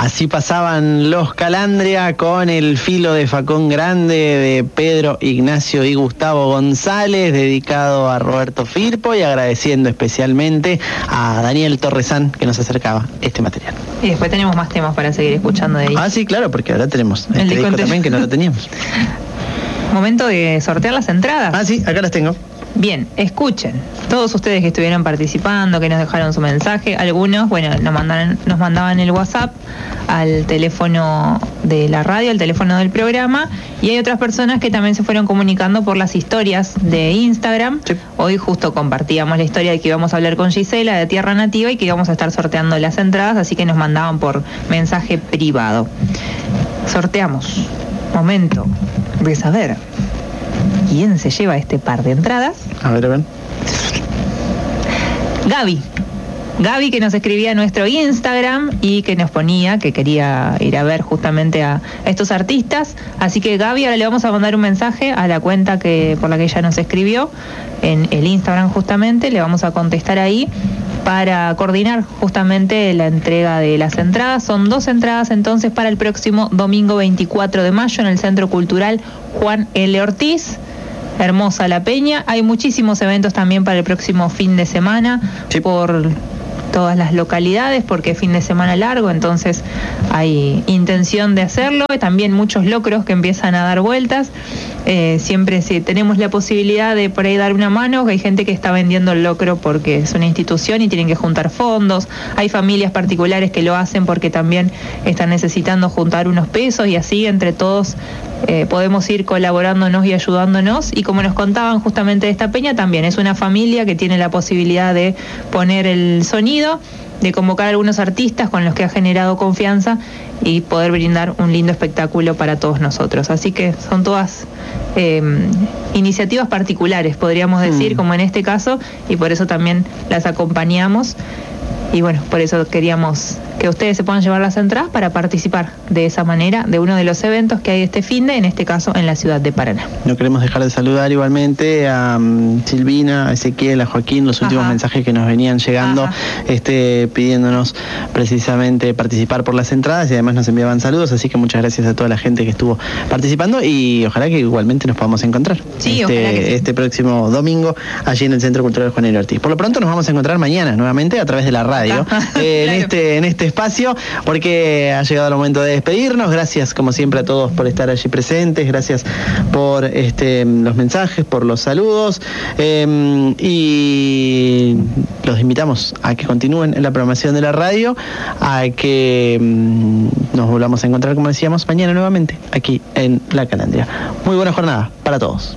Así pasaban los Calandria con el filo de facón grande de Pedro, Ignacio y Gustavo González, dedicado a Roberto Firpo, y agradeciendo especialmente a Daniel Torresán que nos acercaba este material. Y después tenemos más temas para seguir escuchando de ahí. Ah, sí, claro, porque ahora tenemos el disco también que no lo teníamos. Momento de sortear las entradas. Ah, sí, acá las tengo. Bien, escuchen. Todos ustedes que estuvieron participando, que nos dejaron su mensaje, algunos, bueno, nos mandaban el WhatsApp al teléfono de la radio, al teléfono del programa, y hay otras personas que también se fueron comunicando por las historias de Instagram. Sí. Hoy justo compartíamos la historia de que íbamos a hablar con Gisela de Tierra Nativa y que íbamos a estar sorteando las entradas, así que nos mandaban por mensaje privado. Sorteamos. Momento de saber quién se lleva este par de entradas. A ver. Gaby, que nos escribía a nuestro Instagram y que nos ponía que quería ir a ver justamente a estos artistas. Así que Gaby, ahora le vamos a mandar un mensaje a la cuenta por la que ella nos escribió, en el Instagram justamente, le vamos a contestar ahí para coordinar justamente la entrega de las entradas. Son 2 entradas entonces para el próximo domingo 24 de mayo en el Centro Cultural Juan L. Ortiz. Hermosa la peña. Hay muchísimos eventos también para el próximo fin de semana, sí, por todas las localidades, porque es fin de semana largo, entonces hay intención de hacerlo. También muchos locros que empiezan a dar vueltas. Siempre tenemos la posibilidad de por ahí dar una mano, que hay gente que está vendiendo el locro porque es una institución y tienen que juntar fondos. Hay familias particulares que lo hacen porque también están necesitando juntar unos pesos, y así entre todos podemos ir colaborándonos y ayudándonos. Y como nos contaban justamente de esta peña, también es una familia que tiene la posibilidad de poner el sonido, de convocar a algunos artistas con los que ha generado confianza y poder brindar un lindo espectáculo para todos nosotros. Así que son todas iniciativas particulares, podríamos decir, como en este caso, y por eso también las acompañamos. Y bueno, por eso queríamos que ustedes se puedan llevar las entradas para participar de esa manera de uno de los eventos que hay este finde, en este caso en la ciudad de Paraná. No queremos dejar de saludar igualmente a Silvina, a Ezequiel, a Joaquín, los últimos mensajes que nos venían llegando, pidiéndonos precisamente participar por las entradas, y además nos enviaban saludos, así que muchas gracias a toda la gente que estuvo participando, y ojalá que igualmente nos podamos encontrar este próximo domingo allí en el Centro Cultural Juan L. Ortiz. Por lo pronto nos vamos a encontrar mañana nuevamente a través de la radio, en este espacio, porque ha llegado el momento de despedirnos. Gracias como siempre a todos por estar allí presentes, gracias por los mensajes, por los saludos, y los invitamos a que continúen en la programación de la radio, a que nos volvamos a encontrar, como decíamos, mañana nuevamente aquí en La Calandria. Muy buena jornada para todos.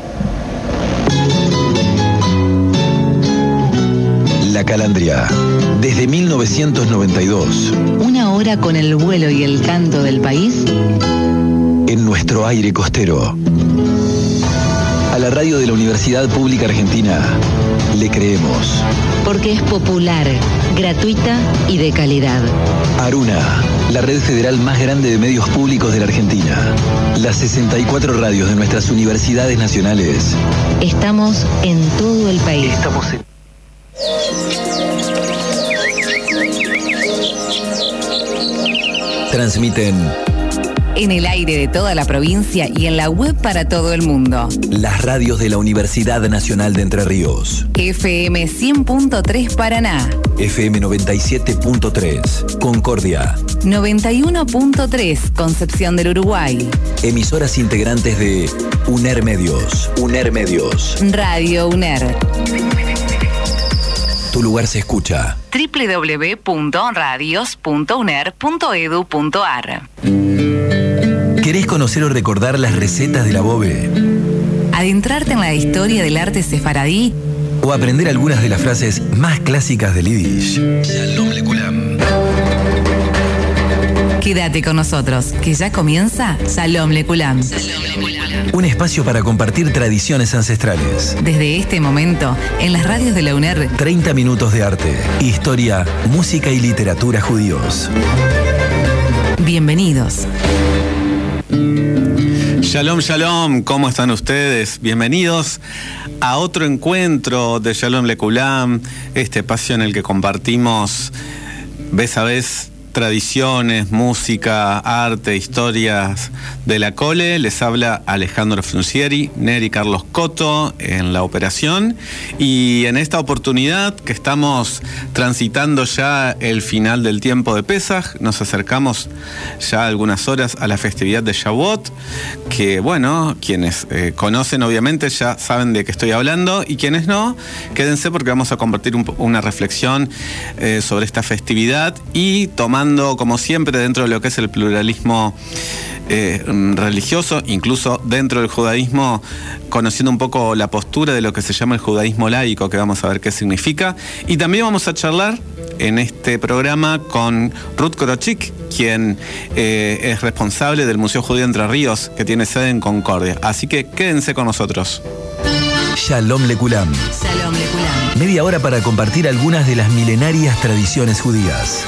La Calandria, desde 1992. Una hora con el vuelo y el canto del país. En nuestro aire costero. A la radio de la Universidad Pública Argentina le creemos. Porque es popular, gratuita y de calidad. Aruna, la red federal más grande de medios públicos de la Argentina. Las 64 radios de nuestras universidades nacionales. Estamos en todo el país. Transmiten en el aire de toda la provincia y en la web para todo el mundo. Las radios de la Universidad Nacional de Entre Ríos. FM 100.3 Paraná. FM 97.3 Concordia. 91.3 Concepción del Uruguay. Emisoras integrantes de UNER Medios. UNER Medios. Radio UNER. Tu lugar se escucha. www.radios.uner.edu.ar. ¿Querés conocer o recordar las recetas de la bobe? ¿Adentrarte en la historia del arte sefaradí? ¿O aprender algunas de las frases más clásicas del Yiddish? Shalom Lekulam. Quédate con nosotros, que ya comienza Shalom Lekulam. Un espacio para compartir tradiciones ancestrales. Desde este momento, en las radios de la UNER, 30 minutos de arte, historia, música y literatura judíos. Bienvenidos. Shalom, shalom, ¿cómo están ustedes? Bienvenidos a otro encuentro de Shalom Lekulam, este espacio en el que compartimos vez a vez tradiciones, música, arte, historias de la Cole. Les habla Alejandro Fruncieri, Neri Carlos Coto en la operación, y en esta oportunidad que estamos transitando ya el final del tiempo de Pesaj, nos acercamos ya algunas horas a la festividad de Shavuot, que bueno, quienes conocen obviamente ya saben de qué estoy hablando, y quienes no, quédense porque vamos a compartir una reflexión sobre esta festividad, y tomando como siempre dentro de lo que es el pluralismo religioso, incluso dentro del judaísmo, conociendo un poco la postura de lo que se llama el judaísmo laico, que vamos a ver qué significa. Y también vamos a charlar en este programa con Ruth Korochik, quien es responsable del Museo Judío Entre Ríos, que tiene sede en Concordia. Así que quédense con nosotros. Shalom Lekulam. Shalom Lekulam. Media hora para compartir algunas de las milenarias tradiciones judías.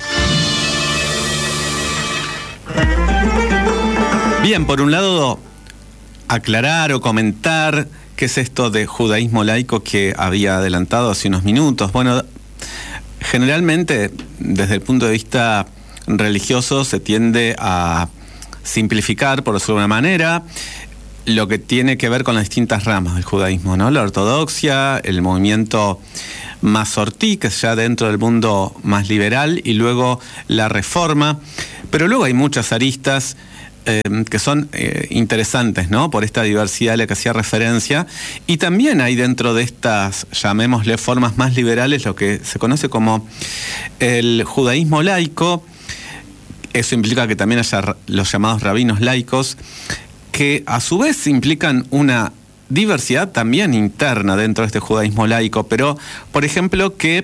Bien, por un lado, aclarar o comentar qué es esto de judaísmo laico que había adelantado hace unos minutos. Bueno, generalmente, desde el punto de vista religioso, se tiende a simplificar, por decirlo de alguna manera, lo que tiene que ver con las distintas ramas del judaísmo, ¿no? La ortodoxia, el movimiento masortí, que es ya dentro del mundo más liberal, y luego la reforma. Pero luego hay muchas aristas que son interesantes, ¿no? Por esta diversidad a la que hacía referencia. Y también hay dentro de estas, llamémosle, formas más liberales, lo que se conoce como el judaísmo laico. Eso implica que también haya los llamados rabinos laicos, que a su vez implican una diversidad también interna dentro de este judaísmo laico, pero, por ejemplo, que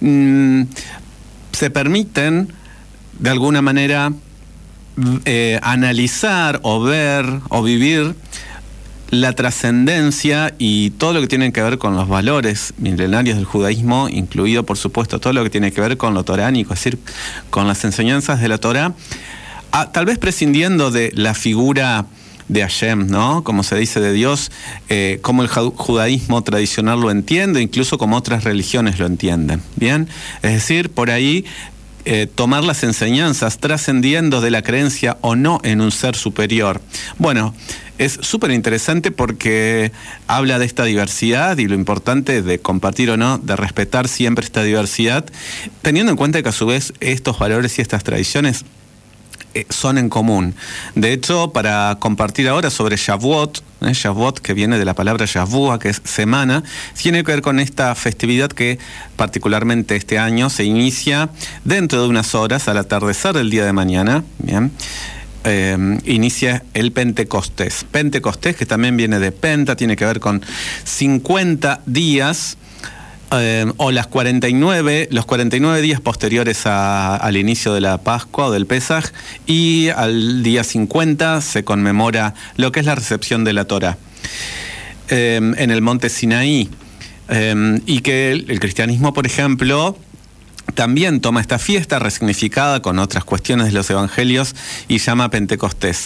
se permiten, de alguna manera, analizar o ver o vivir la trascendencia y todo lo que tiene que ver con los valores milenarios del judaísmo, incluido, por supuesto, todo lo que tiene que ver con lo toránico, es decir, con las enseñanzas de la Torá, tal vez prescindiendo de la figura de Hashem, ¿no? Como se dice, de Dios, como el judaísmo tradicional lo entiende, incluso como otras religiones lo entienden, ¿bien? Es decir, por ahí tomar las enseñanzas trascendiendo de la creencia o no en un ser superior. Bueno, es súper interesante porque habla de esta diversidad y lo importante de compartir o no, de respetar siempre esta diversidad, teniendo en cuenta que a su vez estos valores y estas tradiciones son en común. De hecho, para compartir ahora sobre Shavuot, Shavuot, que viene de la palabra Shavua, que es semana, tiene que ver con esta festividad que particularmente este año se inicia dentro de unas horas, al atardecer del día de mañana, ¿bien? Inicia el Pentecostés. Pentecostés, que también viene de Penta, tiene que ver con 50 días, o los 49 días posteriores al inicio de la Pascua o del Pesaj, y al día 50 se conmemora lo que es la recepción de la Torá en el monte Sinaí, y que el cristianismo, por ejemplo, también toma esta fiesta resignificada con otras cuestiones de los evangelios y llama Pentecostés.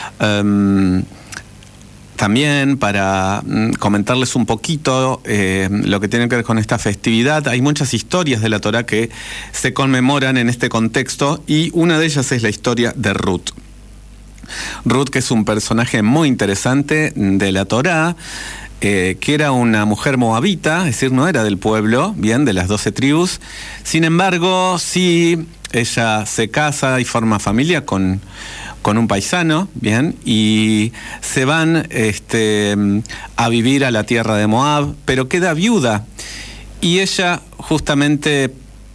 También para comentarles un poquito lo que tiene que ver con esta festividad, hay muchas historias de la Torá que se conmemoran en este contexto, y una de ellas es la historia de Ruth. Ruth, que es un personaje muy interesante de la Torá, que era una mujer moabita, es decir, no era del pueblo, bien, de las 12 tribus. Sin embargo, sí, ella se casa y forma familia con un paisano, bien, y se van a vivir a la tierra de Moab, pero queda viuda. Y ella, justamente,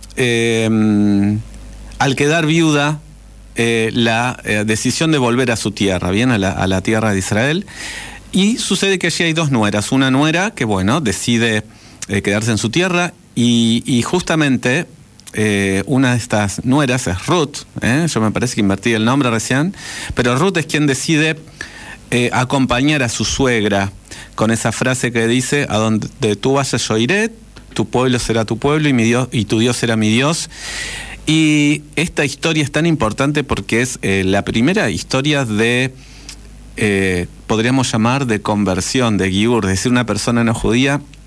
al quedar viuda, la decisión de volver a su tierra, bien, a la tierra de Israel. Y sucede que allí hay dos nueras. Una nuera que, bueno, decide quedarse en su tierra, y justamente una de estas nueras es Ruth. Yo me parece que invertí el nombre recién, pero Ruth es quien decide acompañar a su suegra con esa frase que dice: a donde tú vayas yo iré, tu pueblo será tu pueblo y tu Dios será mi Dios. Y esta historia es tan importante porque es la primera historia de podríamos llamar de conversión, de giur, es decir, una persona no judía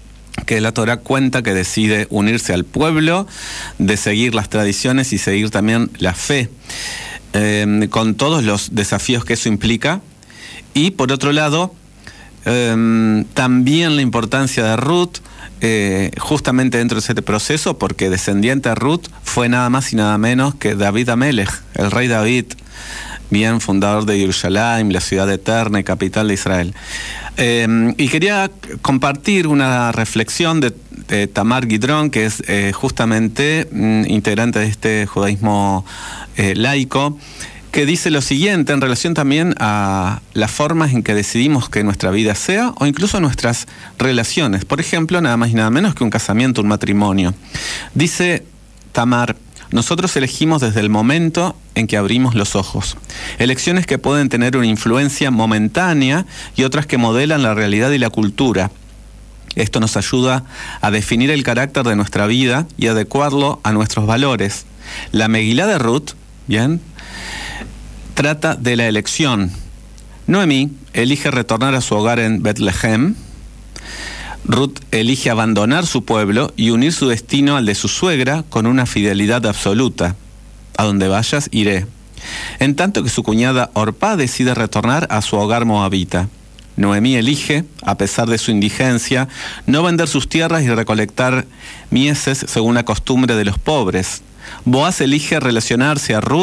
que la Torá cuenta que decide unirse al pueblo, de seguir las tradiciones y seguir también la fe, con todos los desafíos que eso implica. Y por otro lado, también la importancia de Ruth, justamente dentro de ese proceso, porque descendiente de Ruth fue nada más y nada menos que David Amelech, el rey David, bien fundador de Jerusalén, la ciudad eterna y capital de Israel. Y quería compartir una reflexión de Tamar Gidron, que es justamente integrante de este judaísmo laico, que dice lo siguiente en relación también a las formas en que decidimos que nuestra vida sea, o incluso nuestras relaciones. Por ejemplo, nada más y nada menos que un casamiento, un matrimonio. Dice Tamar: nosotros elegimos desde el momento en que abrimos los ojos. Elecciones que pueden tener una influencia momentánea y otras que modelan la realidad y la cultura. Esto nos ayuda a definir el carácter de nuestra vida y adecuarlo a nuestros valores. La Megilá de Ruth, bien, trata de la elección. Noemí elige retornar a su hogar en Betlehem. Ruth elige abandonar su pueblo y unir su destino al de su suegra con una fidelidad absoluta. A donde vayas, iré. En tanto que su cuñada Orpá decide retornar a su hogar moabita. Noemí elige, a pesar de su indigencia, no vender sus tierras y recolectar mieses según la costumbre de los pobres. Boaz elige relacionarse a Ruth